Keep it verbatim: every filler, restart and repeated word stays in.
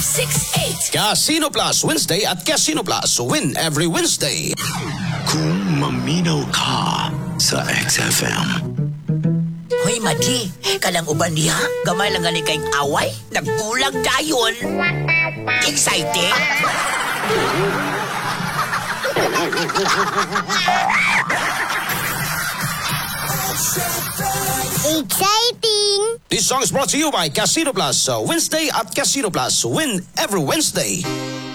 six eight. Casino Plus Wednesday at Casino Plus. Win every Wednesday. Kung maminaw ka sa X F M. Hoy, Madli, kanang uban niya, gamay lang gani kayong away, nagkulang dayon. Excited? Exciting! This song is brought to you by Casino Plus. Uh, Wednesday at Casino Plus. Win every Wednesday.